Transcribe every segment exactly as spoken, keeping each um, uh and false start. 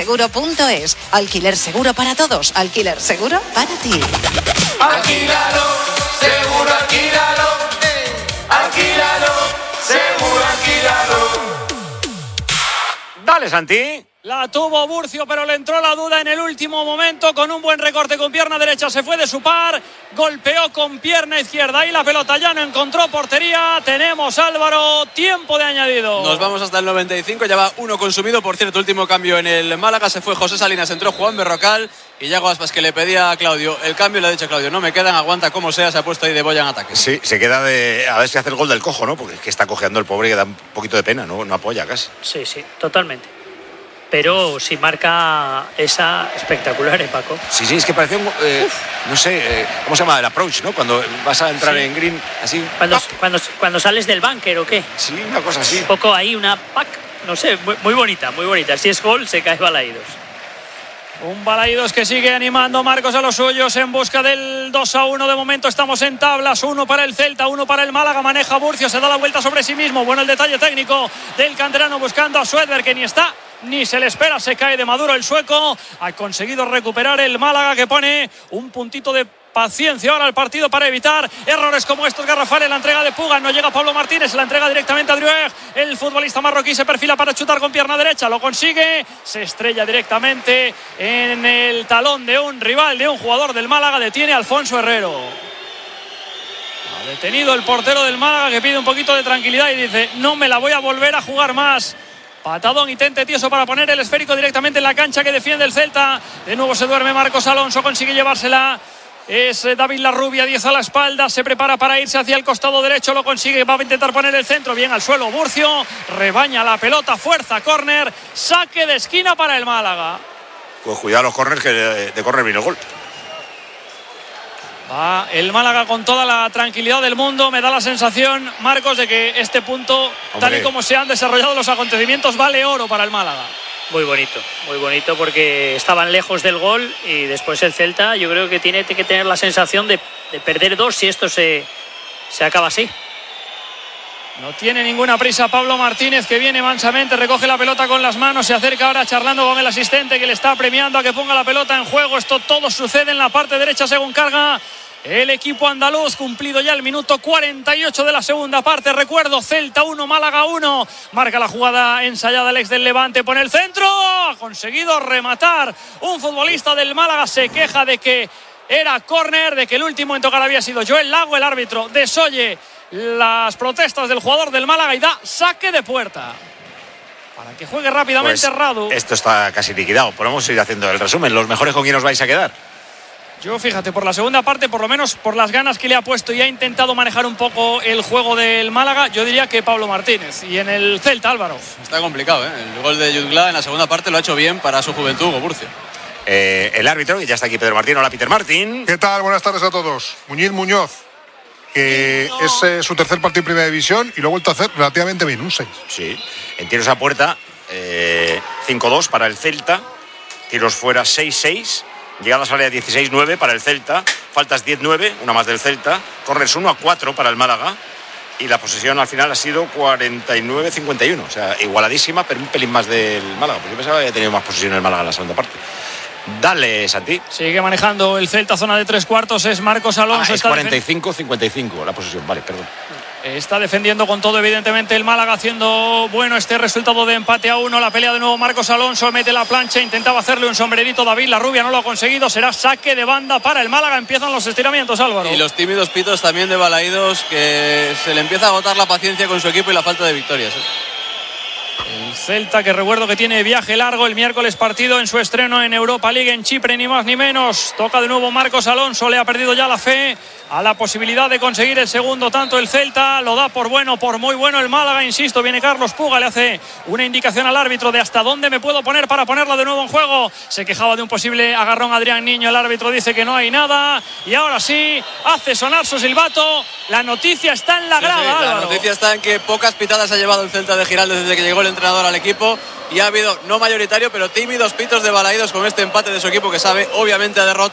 seguro punto es. Alquiler seguro para todos. Alquiler seguro para ti. Alquílalo, seguro alquílalo. Alquílalo, seguro alquílalo. Dale, Santi. La tuvo Burcio, pero le entró la duda en el último momento. Con un buen recorte con pierna derecha se fue de su par, golpeó con pierna izquierda y la pelota ya no encontró portería. Tenemos, Álvaro, tiempo de añadido. Nos vamos hasta el noventa y cinco, ya va uno consumido. Por cierto, último cambio en el Málaga, se fue José Salinas, entró Juan Berrocal y Yago Aspas, que le pedía a Claudio el cambio, le ha dicho a Claudio, no me quedan, aguanta como sea, se ha puesto ahí de boya en ataque. Sí, se queda de a ver si hace el gol del cojo, ¿no? Porque es que está cojeando el pobre, que da un poquito de pena, ¿no? No apoya casi. Sí, sí, totalmente. Pero si marca esa espectacular, ¿eh, Paco? Sí, sí, es que parece un, eh, no sé, eh, ¿cómo se llama? El approach, ¿no? Cuando vas a entrar sí. en green, así. Cuando, cuando, cuando sales del búnker, ¿o qué? Sí, una cosa así. Un poco ahí, una pack, no sé, muy, muy bonita, muy bonita. Si es gol, se cae Balaídos. Un Balaídos que sigue animando Marcos a los suyos en busca del dos a uno. De momento estamos en tablas, uno para el Celta, uno para el Málaga. Maneja Burcio, se da la vuelta sobre sí mismo. Bueno el detalle técnico del canterano buscando a Suedberg, que ni está ni se le espera, se cae de maduro el sueco. Ha conseguido recuperar el Málaga, que pone un puntito de paciencia ahora al partido para evitar errores como estos garrafales. La entrega de Puga, no llega Pablo Martínez, la entrega directamente a Driouech. El futbolista marroquí se perfila para chutar con pierna derecha, lo consigue, se estrella directamente en el talón de un rival, de un jugador del Málaga. Detiene a Alfonso Herrero. Ha detenido el portero del Málaga, que pide un poquito de tranquilidad y dice, no me la voy a volver a jugar más. Patadón y tente tieso para poner el esférico directamente en la cancha que defiende el Celta. De nuevo se duerme Marcos Alonso, consigue llevársela. Es David Larrubia, diez a la espalda, se prepara para irse hacia el costado derecho, lo consigue, va a intentar poner el centro, bien al suelo Burcio, rebaña la pelota, fuerza, córner, saque de esquina para el Málaga. Pues cuidado los córners, que de, de córner vino el gol. Va el Málaga con toda la tranquilidad del mundo. Me da la sensación, Marcos, de que este punto, Hombre. tal y como se han desarrollado los acontecimientos, vale oro para el Málaga. Muy bonito, muy bonito, porque estaban lejos del gol y después el Celta yo creo que tiene que tener la sensación de, de perder dos si esto se, se acaba así. No tiene ninguna prisa Pablo Martínez, que viene mansamente, recoge la pelota con las manos, se acerca ahora charlando con el asistente que le está premiando a que ponga la pelota en juego. Esto todo sucede en la parte derecha según carga el equipo andaluz. Cumplido ya el minuto cuarenta y ocho de la segunda parte. Recuerdo, Celta uno, Málaga uno. Marca la jugada ensayada el ex del Levante, pone el centro. Ha conseguido rematar un futbolista del Málaga. Se queja de que era córner, de que el último en tocar había sido Joel Lago. El árbitro desoye las protestas del jugador del Málaga y da saque de puerta para que juegue rápidamente pues Radu. Esto está casi liquidado. Podemos ir haciendo el resumen. ¿Los mejores con quién os vais a quedar? Yo, fíjate, por la segunda parte, por lo menos por las ganas que le ha puesto y ha intentado manejar un poco el juego del Málaga, yo diría que Pablo Martínez. Y en el Celta, Álvaro. Está complicado, ¿eh? El gol de Jutgla en la segunda parte lo ha hecho bien para su juventud, Burcio. Eh, el árbitro, y ya está aquí Pedro Martín. Hola, Peter Martín. ¿Qué tal? Buenas tardes a todos. Muñiz Muñoz, que no. es eh, su tercer partido en Primera División y lo ha vuelto a hacer relativamente bien, un seis. Sí, en tiros a puerta, eh, cinco dos para el Celta, tiros fuera seis seis, llegadas al área dieciséis nueve para el Celta, faltas diez nueve, una más del Celta, corners uno a cuatro para el Málaga y la posesión al final ha sido cuarenta y nueve cincuenta y uno, o sea, igualadísima, pero un pelín más del Málaga, porque yo pensaba que había tenido más posesión el Málaga en la segunda parte. Dale, Santi. Sigue manejando el Celta, zona de tres cuartos, es Marcos Alonso. Ah, es cuarenta y cinco cincuenta y cinco la posesión, vale, perdón. Está defendiendo con todo, evidentemente, el Málaga, haciendo bueno este resultado de empate a uno. La pelea de nuevo Marcos Alonso, mete la plancha, intentaba hacerle un sombrerito David Larrubia, no lo ha conseguido. Será saque de banda para el Málaga. Empiezan los estiramientos, Álvaro. Y los tímidos pitos también de Balaídos, que se le empieza a agotar la paciencia con su equipo y la falta de victorias, ¿eh? El Celta, que recuerdo que tiene viaje largo el miércoles, partido en su estreno en Europa League en Chipre, ni más ni menos. Toca de nuevo Marcos Alonso, le ha perdido ya la fe a la posibilidad de conseguir el segundo tanto el Celta. Lo da por bueno, por muy bueno el Málaga, insisto. Viene Carlos Puga, le hace una indicación al árbitro de hasta dónde me puedo poner para ponerla de nuevo en juego. Se quejaba de un posible agarrón Adrián Niño, el árbitro dice que no hay nada y ahora sí, hace sonar su silbato. La noticia está en la grada, sí, sí, la noticia está en que pocas pitadas ha llevado el Celta de Giraldez desde que llegó el entrenador al equipo y ha habido, no mayoritario, pero tímidos pitos de Balaídos con este empate de su equipo, que sabe obviamente a derrota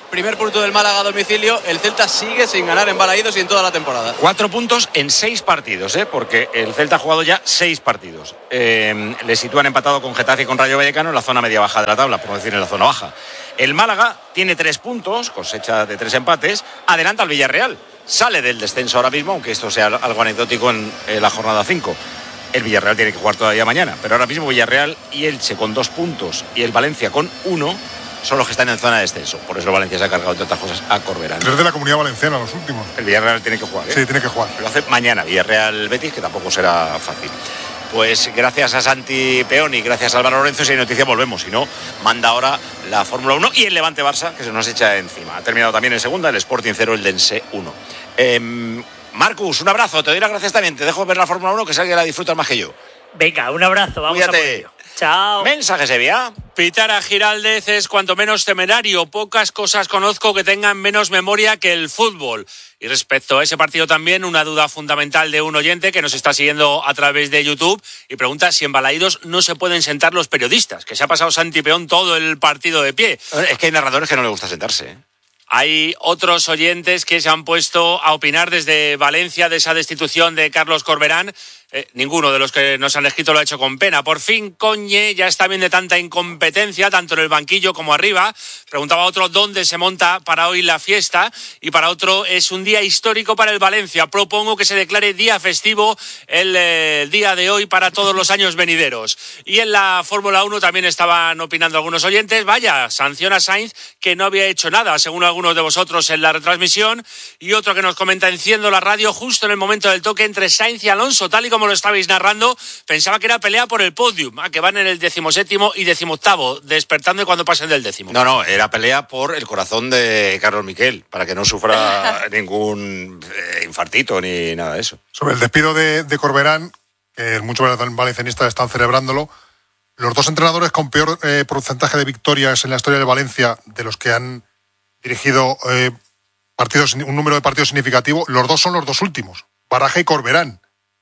primer punto del Málaga a domicilio. El Celta sigue sin ganar en Balaídos y en toda la temporada. Cuatro puntos en seis partidos, ¿eh? Porque el Celta ha jugado ya seis partidos. Eh, le sitúan empatado con Getafe y con Rayo Vallecano en la zona media-baja de la tabla, por no decir en la zona baja. El Málaga tiene tres puntos, cosecha de tres empates, adelanta al Villarreal. Sale del descenso ahora mismo, aunque esto sea algo anecdótico en, en la jornada cinco. El Villarreal tiene que jugar todavía mañana, pero ahora mismo Villarreal y Elche con dos puntos y el Valencia con uno son los que están en zona de descenso. Por eso Valencia se ha cargado, entre otras cosas, a Corberán. Tres de la Comunidad Valenciana, los últimos. El Villarreal tiene que jugar, ¿eh? Sí, tiene que jugar. Lo hace mañana, Villarreal-Betis, que tampoco será fácil. Pues gracias a Santi Peón y gracias a Álvaro Lorenzo, si hay noticia volvemos. Si no, manda ahora la Fórmula uno y el Levante-Barça, que se nos echa encima. Ha terminado también en segunda, el Sporting cero, el Dense uno. Eh, Marcus, un abrazo, te doy las gracias también. Te dejo ver la Fórmula uno, que sé que la disfrutas más que yo. Venga, un abrazo, vamos Cuídate. a por ello. Chao. Mensaje, Sevilla. Pitar a Giraldez es cuanto menos temerario. Pocas cosas conozco que tengan menos memoria que el fútbol. Y respecto a ese partido también, una duda fundamental de un oyente que nos está siguiendo a través de YouTube y pregunta si en Balaídos no se pueden sentar los periodistas, que se ha pasado Santi Peón todo el partido de pie. Es que hay narradores que no les gusta sentarse, ¿eh? Hay otros oyentes que se han puesto a opinar desde Valencia de esa destitución de Carlos Corberán. Eh, ninguno de los que nos han escrito lo ha hecho con pena. Por fin, Coñe ya está bien de tanta incompetencia, tanto en el banquillo como arriba. Preguntaba otro dónde se monta para hoy la fiesta y para otro es un día histórico para el Valencia. Propongo que se declare día festivo el eh, día de hoy para todos los años venideros. Y en la Fórmula uno también estaban opinando algunos oyentes. Vaya, sanciona a Sainz que no había hecho nada, según algunos de vosotros en la retransmisión. Y otro que nos comenta, enciendo la radio justo en el momento del toque entre Sainz y Alonso, tal y como como lo estabais narrando, pensaba que era pelea por el podium, ¿eh? Que van en el decimoséptimo y decimoctavo, despertando cuando pasen del décimo. No, no, era pelea por el corazón de Carlos Miquel, para que no sufra ningún eh, infartito ni nada de eso. Sobre el despido de, de Corberán, que muchos valencianistas están celebrándolo, los dos entrenadores con peor eh, porcentaje de victorias en la historia de Valencia, de los que han dirigido eh, partidos, un número de partidos significativo, los dos son los dos últimos, Baraja y Corberán.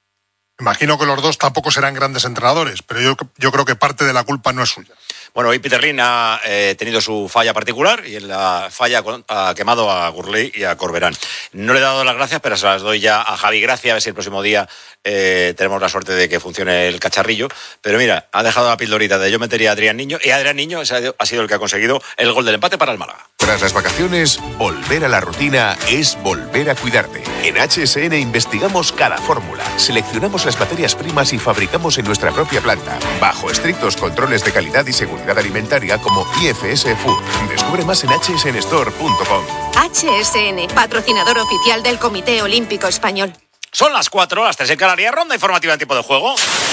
Imagino que los dos tampoco serán grandes entrenadores, pero yo, yo creo que parte de la culpa no es suya. Bueno, hoy Peter Lim ha eh, tenido su falla particular y en la falla ha quemado a Gurley y a Corberán. No le he dado las gracias, pero se las doy ya a Javi Gracia, a ver si el próximo día eh, tenemos la suerte de que funcione el cacharrillo. Pero mira, ha dejado la pildorita de yo metería a Adrián Niño, y Adrián Niño ha sido el que ha conseguido el gol del empate para el Málaga. Tras las vacaciones, volver a la rutina es volver a cuidarte. En H S N investigamos cada fórmula, seleccionamos las materias primas y fabricamos en nuestra propia planta, bajo estrictos controles de calidad y seguridad alimentaria como I F S Food. Descubre más en h s n store punto com. H S N, patrocinador oficial del Comité Olímpico Español. Son las cuatro, las tres en Canarias, ronda informativa en tiempo de juego.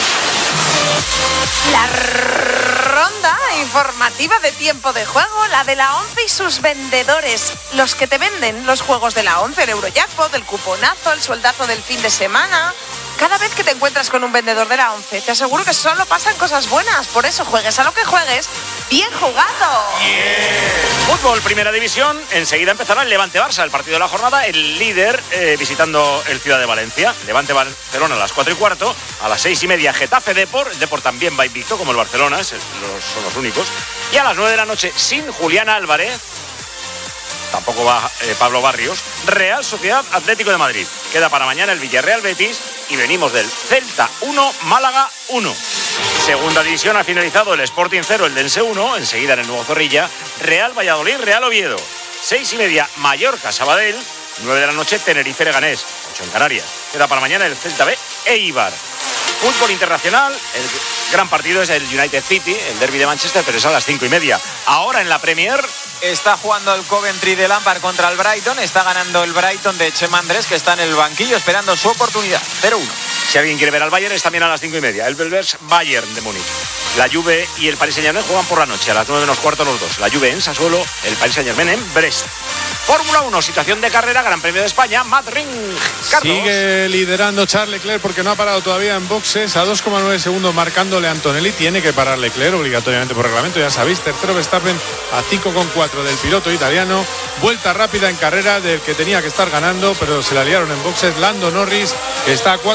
La ronda informativa de tiempo de juego, la de la ONCE y sus vendedores, los que te venden los juegos de la ONCE, el Eurojackpot, el cuponazo, el sueldazo del fin de semana. Cada vez que te encuentras con un vendedor de la ONCE, te aseguro que solo pasan cosas buenas. Por eso, juegues a lo que juegues, ¡bien jugado! Yeah. Fútbol, primera división. Enseguida empezará el Levante-Barça, el partido de la jornada. El líder eh, visitando el Ciudad de Valencia. Levante-Barcelona a las cuatro y cuarto. A las seis y media, Getafe-Depor. El Depor también va invicto, como el Barcelona. Es, los, son los únicos. Y a las nueve de la noche, sin Julián Álvarez, tampoco va eh, Pablo Barrios, Real Sociedad Atlético de Madrid. Queda para mañana el Villarreal Betis y venimos del Celta uno, Málaga uno. Segunda división ha finalizado el Sporting cero, el Dense uno, enseguida en el Nuevo Zorrilla, Real Valladolid, Real Oviedo. Seis y media, Mallorca, Sabadell, nueve de la noche, Tenerife, Leganés, ocho en Canarias. Queda para mañana el Celta B, Eibar. Fútbol internacional, el gran partido es el United City, el derbi de Manchester, pero es a las cinco y media. Ahora en la Premier está jugando el Coventry de Lampard contra el Brighton, está ganando el Brighton de Chema Andrés, que está en el banquillo esperando su oportunidad, cero uno. Si alguien quiere ver al Bayern, es también a las cinco y media, el Belvers Bayern de Múnich. La Juve y el Paris Saint-Germain juegan por la noche, a las nueve menos cuarto los dos. La Juve en Sassuolo, el Paris Saint-Germain en Brest. Fórmula uno, situación de carrera, Gran Premio de España, Matt Ring. Carlos. Sigue liderando Charles Leclerc porque no ha parado todavía en boxes, a dos coma nueve segundos marcándole a Antonelli. Tiene que parar Leclerc obligatoriamente por reglamento, ya sabéis. Tercero Verstappen a cinco coma cuatro del piloto italiano. Vuelta rápida en carrera del que tenía que estar ganando, pero se la liaron en boxes. Lando Norris, que está a cuatro coma siete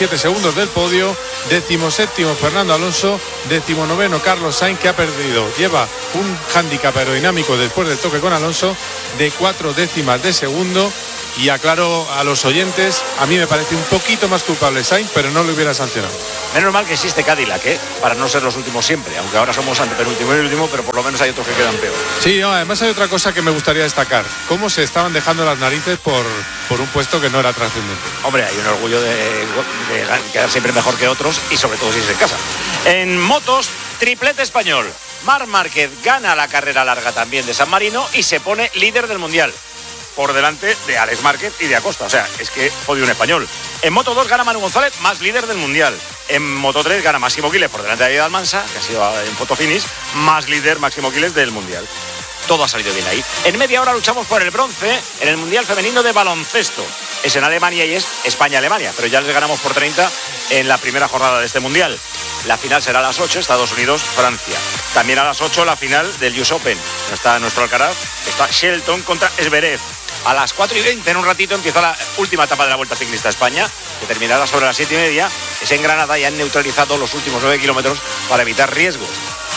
siete segundos del podio. Decimoséptimo Fernando Alonso, decimonoveno Carlos Sainz, que ha perdido, lleva un hándicap aerodinámico después del toque con Alonso de cuatro décimas de segundo. Y aclaro a los oyentes, a mí me parece un poquito más culpable Sainz, pero no lo hubiera sancionado. Menos mal que existe Cadillac, ¿eh? Para no ser los últimos siempre, aunque ahora somos antepenúltimo y último, pero por lo menos hay otros que quedan peor. Sí, no, además hay otra cosa que me gustaría destacar, cómo se estaban dejando las narices por, por un puesto que no era trascendente. Hombre, hay un orgullo de, de quedar siempre mejor que otros y sobre todo si es en casa. En motos, triplete español. Marc Márquez gana la carrera larga también de San Marino y se pone líder del Mundial, por delante de Alex Márquez y de Acosta. O sea, es que odio un español. En Moto dos gana Manu González, más líder del Mundial. En Moto tres gana Máximo Quiles por delante de David Almansa, que ha sido en fotofinish, más líder Máximo Quiles del Mundial. Todo ha salido bien ahí. En media hora luchamos por el bronce en el Mundial Femenino de Baloncesto. Es en Alemania y es España-Alemania, pero ya les ganamos por treinta en la primera jornada de este Mundial. La final será a las ocho, Estados Unidos-Francia. También a las ocho la final del U S Open. No está nuestro Alcaraz, está Shelton contra Zverev. A las cuatro y veinte, en un ratito, empieza la última etapa de la Vuelta Ciclista a España, que terminará sobre las siete y media. Es en Granada y han neutralizado los últimos nueve kilómetros para evitar riesgos.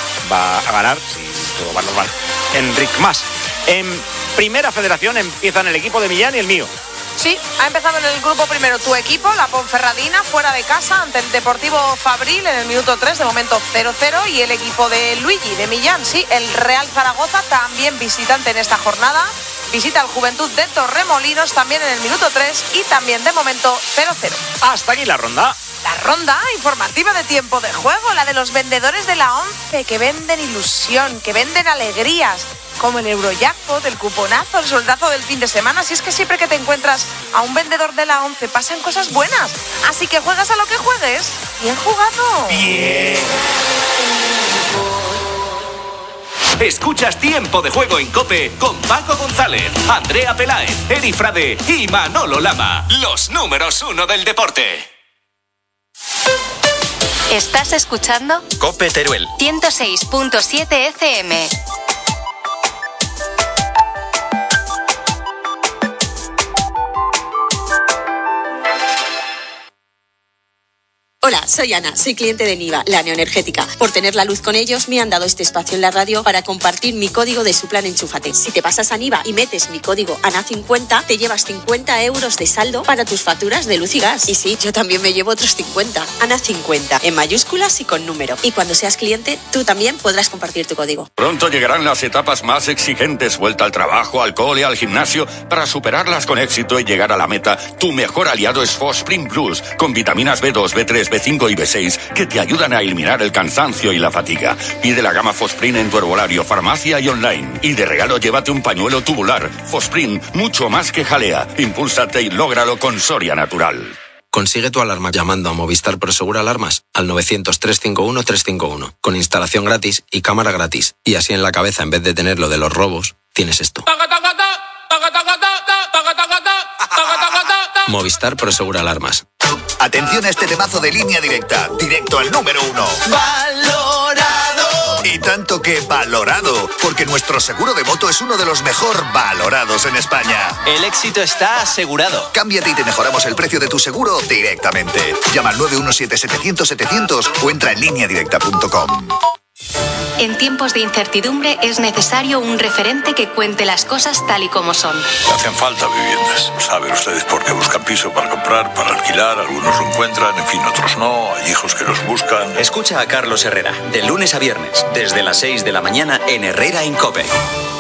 Va a ganar, si todo va normal, Enric Mas. En Primera Federación empiezan el equipo de Millán y el mío. Sí, ha empezado en el grupo primero tu equipo, la Ponferradina, fuera de casa ante el Deportivo Fabril en el minuto tres, de momento cero cero, y el equipo de Luigi, de Millán, sí, el Real Zaragoza, también visitante en esta jornada, visita al Juventud de Torremolinos también en el minuto tres y también de momento cero cero. Hasta aquí la ronda. La ronda informativa de tiempo de juego, la de los vendedores de la ONCE, que venden ilusión, que venden alegrías, como el Eurojackpot, el cuponazo, el soldazo del fin de semana. Si es que siempre que te encuentras a un vendedor de la ONCE pasan cosas buenas. Así que juegas a lo que juegues. Bien jugado. Bien. Escuchas Tiempo de Juego en COPE con Paco González, Andrea Peláez, Eri Frade y Manolo Lama. Los números uno del deporte. ¿Estás escuchando? COPE Teruel ciento seis punto siete F M. Hola, soy Ana, soy cliente de Niva, la neoenergética. Por tener la luz con ellos me han dado este espacio en la radio para compartir mi código de su plan Enchúfate. Si te pasas a Niva y metes mi código A N A cincuenta, te llevas cincuenta euros de saldo para tus facturas de luz y gas. Y sí, yo también me llevo otros cincuenta. A N A cincuenta, en mayúsculas y con número. Y cuando seas cliente, tú también podrás compartir tu código. Pronto llegarán las etapas más exigentes, vuelta al trabajo, al cole, al gimnasio. Para superarlas con éxito y llegar a la meta, tu mejor aliado es Fosprin Plus, con vitaminas B dos, B tres, B cinco y B seis que te ayudan a eliminar el cansancio y la fatiga. Pide la gama Fosprin en tu herbolario, farmacia y online. Y de regalo llévate un pañuelo tubular. Fosprin, mucho más que jalea. Impúlsate y lógralo con Soria Natural. Consigue tu alarma llamando a Movistar Prosegur Alarmas al novecientos, trescientos cincuenta y uno, trescientos cincuenta y uno, con instalación gratis y cámara gratis. Y así en la cabeza, en vez de tener lo de los robos, tienes esto. Movistar Prosegur Alarmas. Atención a este temazo de Línea Directa, directo al número uno. ¡Valorado! Y tanto que valorado, porque nuestro seguro de moto es uno de los mejor valorados en España. El éxito está asegurado. Cámbiate y te mejoramos el precio de tu seguro directamente. Llama al nueve uno siete, setecientos, setecientos o entra en línea directa punto com. En tiempos de incertidumbre es necesario un referente que cuente las cosas tal y como son. Hacen falta viviendas. Saben ustedes por qué buscan piso para comprar, para alquilar. Algunos lo encuentran, en fin, otros no. Hay hijos que los buscan. Escucha a Carlos Herrera, de lunes a viernes, desde las seis de la mañana en Herrera en COPE.